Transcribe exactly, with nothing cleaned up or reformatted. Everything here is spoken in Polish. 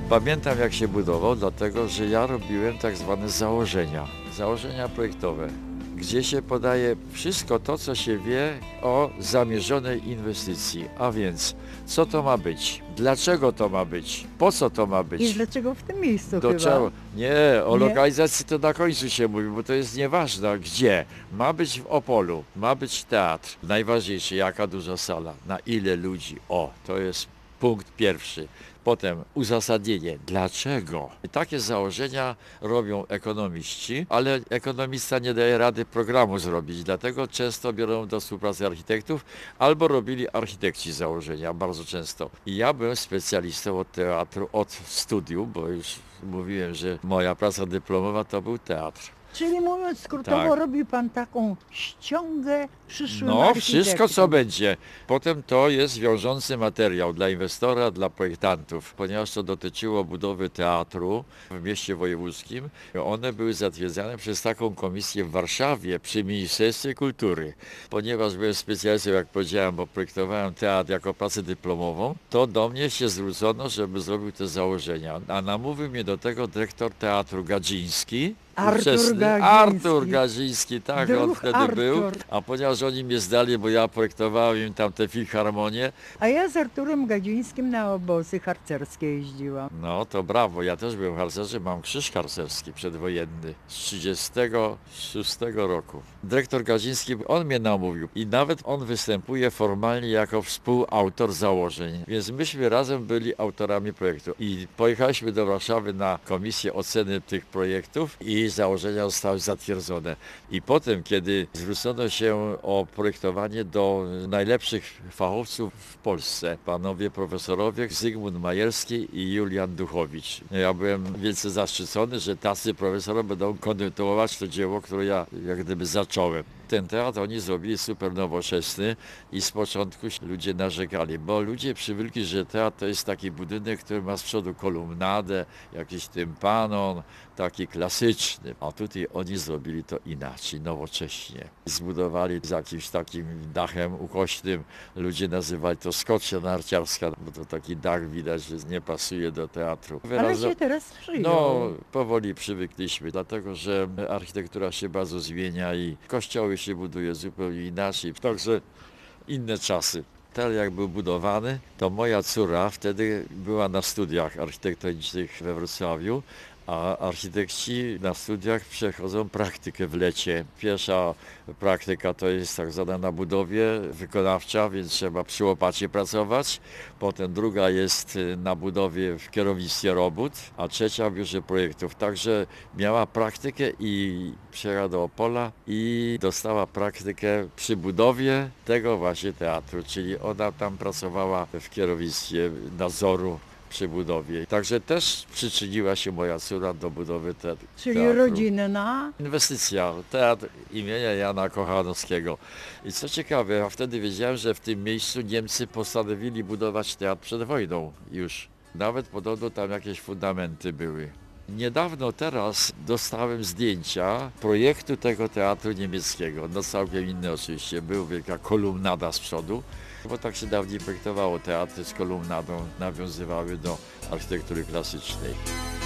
Pamiętam, jak się budował, dlatego że ja robiłem tak zwane założenia, założenia projektowe, gdzie się podaje wszystko to, co się wie o zamierzonej inwestycji. A więc, co to ma być, dlaczego to ma być, po co to ma być. I dlaczego w tym miejscu Do chyba? czego? Nie, o Nie? lokalizacji to na końcu się mówi, bo to jest nieważne gdzie. Ma być w Opolu, ma być teatr. Najważniejsze, jaka duża sala, na ile ludzi. O, to jest punkt pierwszy. Potem uzasadnienie, dlaczego. I takie założenia robią ekonomiści, ale ekonomista nie daje rady programu zrobić, dlatego często biorą do współpracy architektów, albo robili architekci założenia, bardzo często. I ja byłem specjalistą od teatru, od studium, bo już mówiłem, że moja praca dyplomowa to był teatr. Czyli mówiąc skrótowo, Tak. robi pan taką ściągę przyszłym No, wszystko architektom. co będzie. Potem to jest wiążący materiał dla inwestora, dla projektantów, ponieważ to dotyczyło budowy teatru w mieście wojewódzkim. One były zatwierdzane przez taką komisję w Warszawie przy Ministerstwie Kultury. Ponieważ byłem specjalistą, jak powiedziałem, bo projektowałem teatr jako pracę dyplomową, to do mnie się zwrócono, żeby zrobił te założenia. A namówił mnie do tego dyrektor teatru Gadziński. Artur Ówczesny Gadziński. Artur Gadziński, tak, on Druh wtedy Artur. był. A ponieważ oni mnie zdali, bo ja projektowałem im tam te filharmonie, A ja z Arturem Gadzińskim na obozy harcerskie jeździłam. no to brawo, ja też byłem harcerzem, mam krzyż harcerski przedwojenny z trzydziestego szóstego roku. Dyrektor Gadziński, on mnie namówił i nawet on występuje formalnie jako współautor założeń, więc myśmy razem byli autorami projektu i pojechaliśmy do Warszawy na komisję oceny tych projektów i założenia zostały zatwierdzone. I potem, kiedy zwrócono się o projektowanie do najlepszych fachowców w Polsce, panowie profesorowie Zygmunt Majerski i Julian Duchowicz. Ja byłem wielce zaszczycony, że tacy profesorowie będą kontynuować to dzieło, które ja jak gdyby zacząłem. Ten teatr oni zrobili super nowoczesny i z początku ludzie narzekali, bo ludzie przywykli, że teatr to jest taki budynek, który ma z przodu kolumnadę, jakiś tympanon, taki klasyczny. A tutaj oni zrobili to inaczej, nowocześnie. Zbudowali z jakimś takim dachem ukośnym. Ludzie nazywali to skocznia narciarska, bo to taki dach widać, że nie pasuje do teatru. Ale Wyrazo- się teraz przyjął. no, powoli przywykliśmy, dlatego że architektura się bardzo zmienia i kościoły się buduje zupełnie inaczej, także inne czasy. Ten jak był budowany, to moja córa wtedy była na studiach architektonicznych we Wrocławiu, a architekci na studiach przechodzą praktykę w lecie. Pierwsza praktyka to jest tak zwana na budowie wykonawcza, więc trzeba przy łopacie pracować. Potem druga jest na budowie w kierownictwie robót, a trzecia w biurze projektów. Także miała praktykę i przyjechała do Opola i dostała praktykę przy budowie tego właśnie teatru, czyli ona tam pracowała w kierownictwie nadzoru przy budowie. Także też przyczyniła się moja córa do budowy te, Czyli teatru. rodzinna. Inwestycja, teatr imienia Jana Kochanowskiego. I co ciekawe, ja wtedy wiedziałem, że w tym miejscu Niemcy postanowili budować teatr przed wojną już. Nawet podobno tam jakieś fundamenty były. Niedawno teraz dostałem zdjęcia projektu tego teatru niemieckiego. No całkiem inny oczywiście. Był wielka kolumnada z przodu, bo tak się dawniej projektowało. Teatry z kolumnadą nawiązywały do architektury klasycznej.